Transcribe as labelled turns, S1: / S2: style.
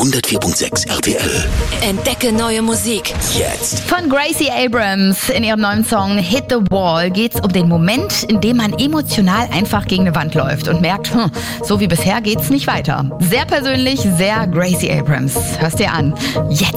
S1: 104.6 RTL.
S2: Entdecke neue Musik.
S1: Jetzt.
S3: Von Gracie Abrams in ihrem neuen Song Hit the Wall geht's um den Moment, in dem man emotional einfach gegen eine Wand läuft und merkt, so wie bisher geht's nicht weiter. Sehr persönlich, sehr Gracie Abrams. Hörst dir an. Jetzt.